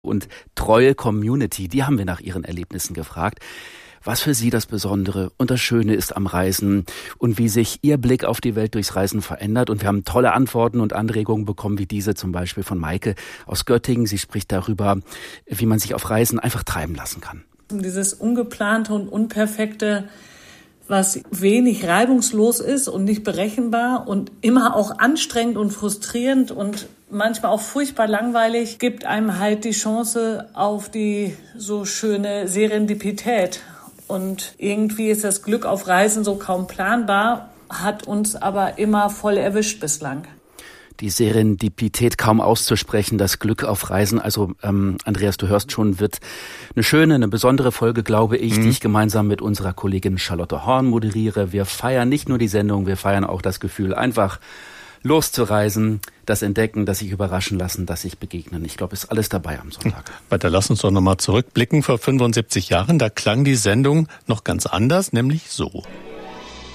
und treue Community, die haben wir nach ihren Erlebnissen gefragt. Was für Sie das Besondere und das Schöne ist am Reisen und wie sich Ihr Blick auf die Welt durchs Reisen verändert. Und wir haben tolle Antworten und Anregungen bekommen, wie diese zum Beispiel von Maike aus Göttingen. Sie spricht darüber, wie man sich auf Reisen einfach treiben lassen kann. Dieses Ungeplante und Unperfekte, was wenig reibungslos ist und nicht berechenbar und immer auch anstrengend und frustrierend und manchmal auch furchtbar langweilig, gibt einem halt die Chance auf die so schöne Serendipität. Und irgendwie ist das Glück auf Reisen so kaum planbar, hat uns aber immer voll erwischt bislang. Die Serendipität kaum auszusprechen, das Glück auf Reisen. Also Andreas, du hörst schon, wird eine schöne, eine besondere Folge, glaube ich, die ich gemeinsam mit unserer Kollegin Charlotte Horn moderiere. Wir feiern nicht nur die Sendung, wir feiern auch das Gefühl, einfach loszureisen, das Entdecken, das sich überraschen lassen, das sich begegnen. Ich glaube, ist alles dabei am Sonntag. Weiter, lass uns doch nochmal zurückblicken. Vor 75 Jahren, da klang die Sendung noch ganz anders, nämlich so.